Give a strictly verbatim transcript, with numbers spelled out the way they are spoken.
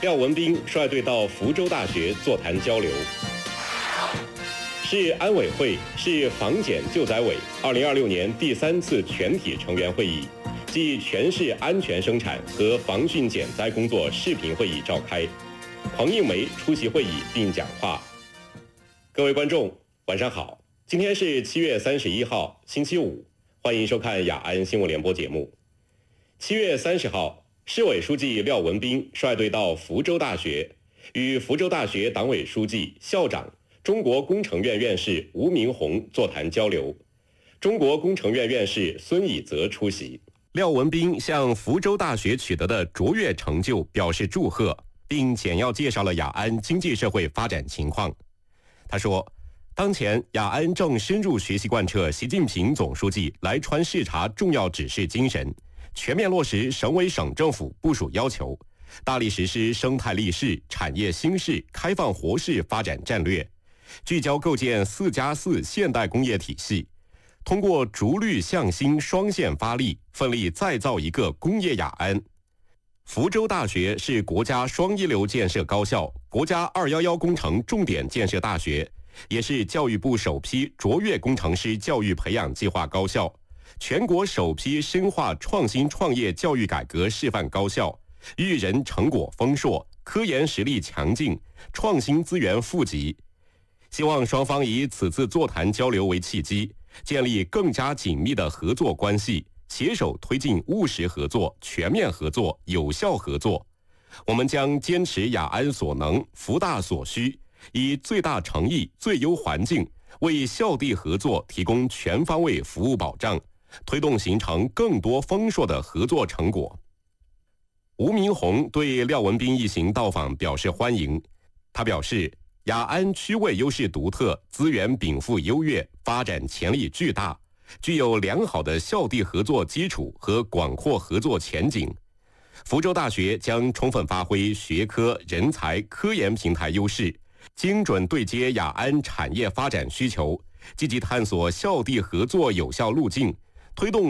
廖文彬率队到福州大学座谈交流。市安委会市防检救灾委二零二六年第三次全体成员会议暨全市安全生产和防汛减灾工作视频会议召开，彭应梅出席会议并讲话。各位观众，晚上好，今天是七月三十一号，星期五，欢迎收看雅安新闻联播节目。七月三十号，市委书记廖文彬率队到福州大学，与福州大学党委书记、校长、中国工程院院士吴明宏座谈交流。中国工程院院士孙以泽出席。廖文彬向福州大学取得的卓越成就表示祝贺，并简要介绍了雅安经济社会发展情况。他说，当前雅安正深入学习贯彻习近平总书记来川视察重要指示精神，全面落实省委省政府部署要求，大力实施生态立市、产业兴市、开放活市发展战略，聚焦构建四加四现代工业体系，通过逐绿向新双线发力，奋力再造一个工业雅安。福州大学是国家双一流建设高校、国家二一一工程重点建设大学，也是教育部首批卓越工程师教育培养计划高校，全国首批深化创新创业教育改革示范高校，育人成果丰硕，科研实力强劲，创新资源富集。希望双方以此次座谈交流为契机，建立更加紧密的合作关系，携手推进务实合作、全面合作、有效合作。我们将坚持雅安所能、福大所需，以最大诚意、最优环境，为校地合作提供全方位服务保障，推动形成更多丰硕的合作成果。吴明宏对廖文彬一行到访表示欢迎。他表示，雅安区位优势独特，资源禀赋优越，发展潜力巨大，具有良好的校地合作基础和广阔合作前景。福州大学将充分发挥学科、人才、科研平台优势，精准对接雅安产业发展需求，积极探索校地合作有效路径，推动